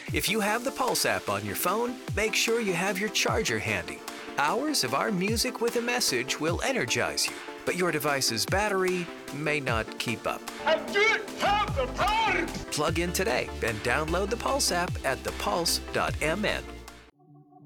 If you have the Pulse app on your phone, make sure you have your charger handy. Hours of our music with a message will energize you, but your device's battery may not keep up. I didn't have the time! Plug in today and download the Pulse app at thepulse.mn.